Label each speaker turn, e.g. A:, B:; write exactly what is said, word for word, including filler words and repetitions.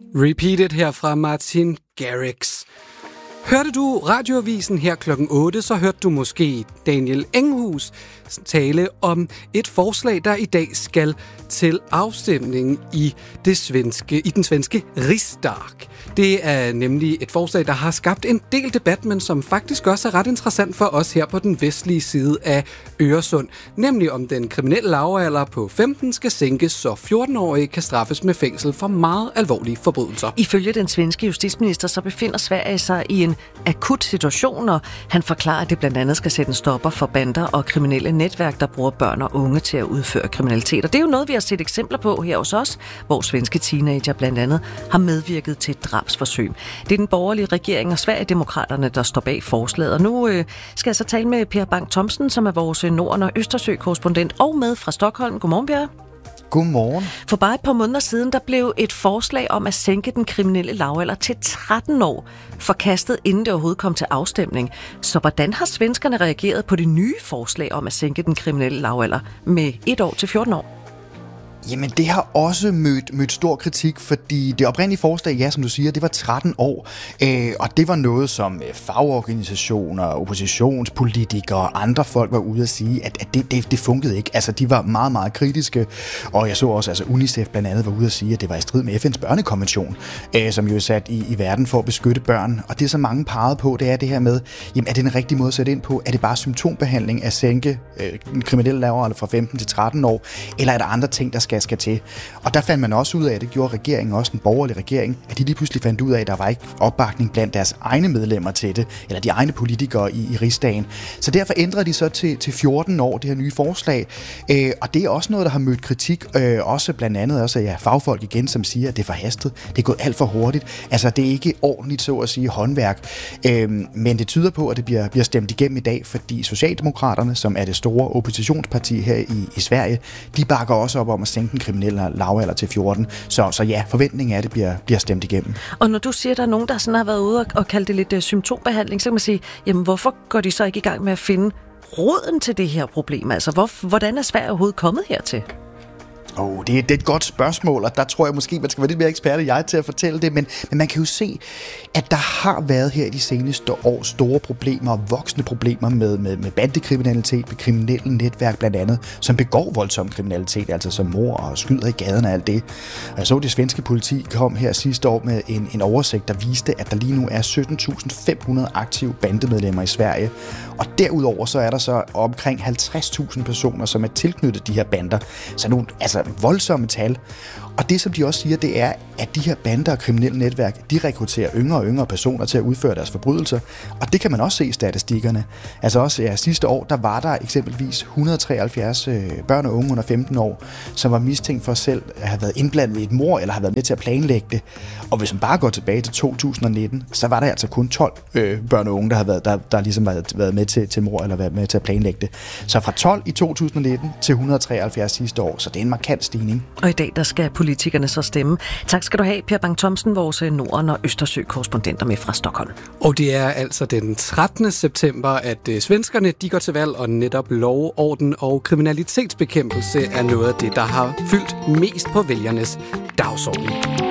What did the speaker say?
A: Repeated her fra Martin Garrix. Hørte du radioavisen her klokken otte, så hørte du måske Daniel Enghus tale om et forslag, der i dag skal til afstemning i, det svenske, i den svenske Riksdag. Det er nemlig et forslag, der har skabt en del debat, men som faktisk også er ret interessant for os her på den vestlige side af Øresund. Nemlig om den kriminelle lavalder på femten skal sænkes, så fjorten-årige kan straffes med fængsel for meget alvorlige forbrydelser.
B: Ifølge den svenske justitsminister, så befinder Sverige sig i en akut situation, og han forklarer, at det blandt andet skal sætte en stopper for bander og kriminelle netværk, der bruger børn og unge til at udføre kriminalitet. Og det er jo noget, vi har set eksempler på her hos os, hvor svenske teenager blandt andet har medvirket til et drabsforsøg. Det er den borgerlige regering og Sverigedemokraterne, der står bag forslaget. Og nu øh, skal jeg så tale med Per Bang Thomsen, som er vores Norden- og Østersø-korrespondent, og med fra Stockholm. Godmorgen, Per.
C: Godmorgen.
B: For bare et par måneder siden, der blev et forslag om at sænke den kriminelle lavalder til tretten år forkastet, inden det overhovedet kom til afstemning. Så hvordan har svenskerne reageret på det nye forslag om at sænke den kriminelle lavalder med et år til fjorten år?
C: Jamen, det har også mødt, mødt stor kritik, fordi det oprindelige forslag, ja, som du siger, det var tretten år, øh, og det var noget, som fagorganisationer, oppositionspolitikere og andre folk var ude at sige, at, at det, det, det fungerede ikke. Altså, de var meget, meget kritiske, og jeg så også, altså UNICEF blandt andet var ude at sige, at det var i strid med F N's børnekonvention, øh, som jo er sat i, i verden for at beskytte børn. Og det, som mange pegede på, det er det her med, jamen, er det den rigtige måde at sætte ind på? Er det bare symptombehandling at sænke øh, den kriminelle lavalder fra femten til tretten år, eller er der andre ting, der skal skal til. Og der fandt man også ud af, at det gjorde regeringen, også den borgerlige regering, at de lige pludselig fandt ud af, at der var ikke opbakning blandt deres egne medlemmer til det, eller de egne politikere i, i Rigsdagen. Så derfor ændrede de så til, til fjorten år, det her nye forslag. Øh, og det er også noget, der har mødt kritik, øh, også blandt andet også ja, fagfolk igen, som siger, at det er forhastet. Det er gået alt for hurtigt. Altså, det er ikke ordentligt, så at sige, håndværk. Øh, men det tyder på, at det bliver, bliver stemt igennem i dag, fordi Socialdemokraterne, som er det store oppositionsparti her i, i Sverige, de bakker også op om at sænke den kriminelle lavalder til fjorten. Så, så ja, forventningen er, at det bliver, bliver stemt igennem.
B: Og når du siger, at der er nogen, der sådan har været ude og, og kaldt det lidt uh, symptombehandling, så kan man sige, jamen hvorfor går de så ikke i gang med at finde roden til det her problem? Altså, hvor, hvordan er Sverige overhovedet kommet hertil?
C: Oh, det, er, det er et godt spørgsmål, og der tror jeg måske, man skal være lidt mere ekspert end jeg til at fortælle det, men, men man kan jo se, at der har været her de seneste år store problemer, voksne problemer med, med, med bandekriminalitet, med kriminelle netværk blandt andet, som begår voldsom kriminalitet, altså som mord og skyder i gaden og alt det. Og jeg så, det svenske politi kom her sidste år med en, en oversigt, der viste, at der lige nu er sytten tusind fem hundrede aktive bandemedlemmer i Sverige, og derudover så er der så omkring halvtreds tusind personer, som er tilknyttet de her bander. Så nu, altså voldsomme tal. Og det, som de også siger, det er, at de her bander og kriminelle netværk, de rekrutterer yngre og yngre personer til at udføre deres forbrydelser. Og det kan man også se i statistikkerne. Altså også ja, sidste år, der var der eksempelvis et hundrede og treoghalvfjerds øh, børn og unge under femten år, som var mistænkt for selv at have været indblandet i et mord, eller have været med til at planlægge det. Og hvis man bare går tilbage til to tusind og nitten, så var der altså kun tolv øh, børn og unge, der har været, der, der ligesom været, været med til, til mord, eller været med til at planlægge det. Så fra tolv i to tusind og nitten til et hundrede og treoghalvfjerds sidste år, så det er en markant stigning.
B: Og i dag, der skal politikerne så stemme. Tak skal du have, Per Bang Thomsen, vores Norden- og Østersø-korrespondenter med fra Stockholm.
A: Og det er altså den trettende september, at øh, svenskerne de går til valg, og netop lov, orden og kriminalitetsbekæmpelse er noget af det, der har fyldt mest på vælgernes dagsorden.